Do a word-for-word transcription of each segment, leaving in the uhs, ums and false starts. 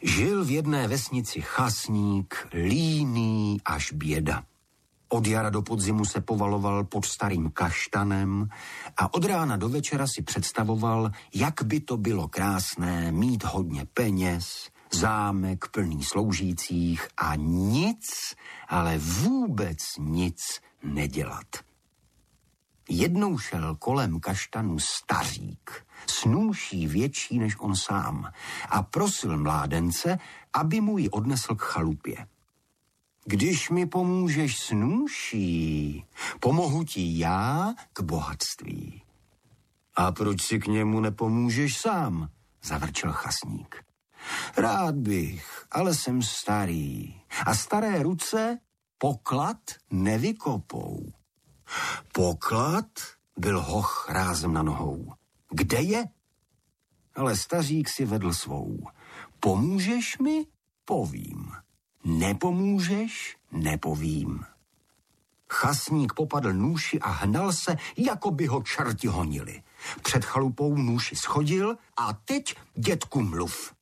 Žil v jedné vesnici chasník, líný až běda. Od jara do podzimu se povaloval pod starým kaštanem a od rána do večera si představoval, jak by to bylo krásné mít hodně peněz, zámek plný sloužících a nic, ale vůbec nic nedělat. Jednou šel kolem kaštanu stařík, s nůší větší než on sám, a prosil mládence, aby mu ji odnesl k chalupě. Když mi pomůžeš s nůší, pomohu ti já k bohatství. A proč si k němu nepomůžeš sám? Zavrčel chasník. Rád bych, ale jsem starý a staré ruce poklad nevykopou. Poklad? Byl hoch rázem na nohou. Kde je? Ale stařík si vedl svou. Pomůžeš mi? Povím. Nepomůžeš? Nepovím. Chasník popadl nůši a hnal se, jako by ho čerti honili. Před chalupou nůši schodil a teď, dětku, mluv.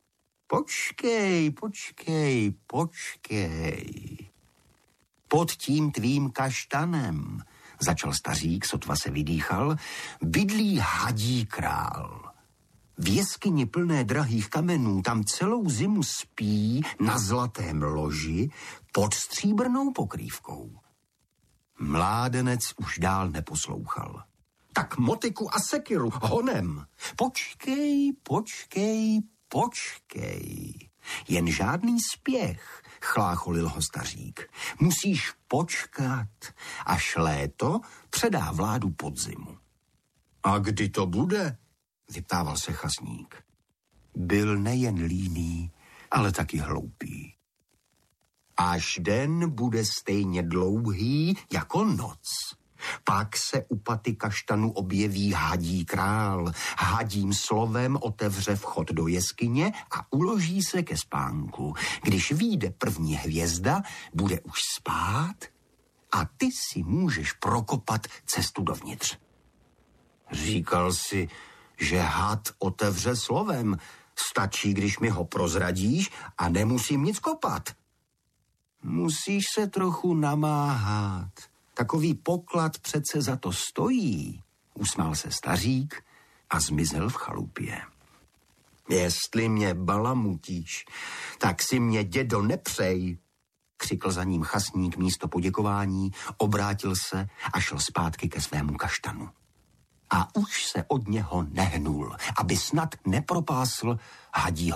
Počkej, počkej, počkej. Pod tím tvým kaštanem, začal stařík, sotva se vydýchal, bydlí hadí král. V jeskyni plné drahých kamenů tam celou zimu spí na zlatém loži pod stříbrnou pokrývkou. Mládenec už dál neposlouchal. Tak motiku a sekiru, honem. Počkej, počkej, počkej. Jen žádný spěch, chlácholil ho stařík. Musíš počkat, až léto předá vládu podzimu. A kdy to bude? Vyptával se chasník. Byl nejen líný, ale taky hloupý. Až den bude stejně dlouhý jako noc. Pak se u paty kaštanu objeví hadí král. Hadím slovem otevře vchod do jeskyně a uloží se ke spánku. Když vyjde první hvězda, bude už spát a ty si můžeš prokopat cestu dovnitř. Říkal si, že had otevře slovem. Stačí, když mi ho prozradíš a nemusím nic kopat. Musíš se trochu namáhat. Takový poklad přece za to stojí, usmál se stařík a zmizel v chalupě. Jestli mě balamutíš, tak si mě, dědo, nepřej, křikl za ním chasník místo poděkování, obrátil se a šel zpátky ke svému kaštanu. A už se od něho nehnul, aby snad nepropásl hadího